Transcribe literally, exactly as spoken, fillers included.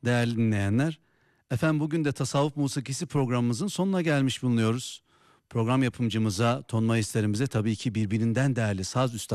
değerli dinleyenler. Efendim bugün de Tasavvuf Musikisi programımızın sonuna gelmiş bulunuyoruz. Program yapımcımıza, ton maestlerimize tabii ki birbirinden değerli saz üstadlarımıza